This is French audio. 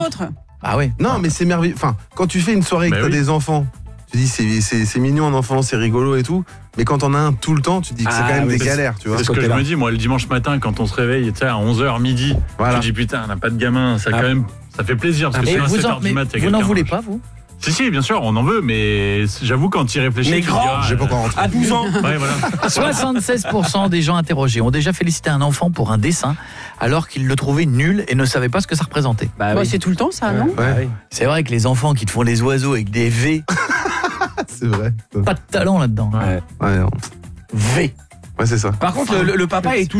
autre. Ah oui. Non, mais c'est merveilleux. Enfin, quand tu fais une soirée et que t'as des enfants, tu dis c'est mignon un enfant, c'est rigolo et tout. Mais quand on a un tout le temps, tu dis que c'est quand même des galères, tu vois. C'est ce que je me dis, moi, le dimanche matin, quand on se réveille, tu sais, à 11h midi, tu dis putain, on n'a pas de gamin, ça quand même, ça fait plaisir, parce que sinon à 7h du mat, il y a vous n'en quelqu'un. voulez pas, vous? Si, bien sûr, on en veut, mais j'avoue, quand tu y réfléchis, Mais tu grand, diras, j'ai pas encore rentré. À 12 ans. Ouais, voilà. 76% des gens interrogés ont déjà félicité un enfant pour un dessin alors qu'ils le trouvaient nul et ne savaient pas ce que ça représentait. Bah, Bon, oui. c'est tout le temps ça, non? Ouais, C'est vrai que les enfants qui te font les oiseaux avec des V, c'est vrai. pas de talent là-dedans. Ouais, non. V. Ouais, c'est ça. Par contre, le papa est tout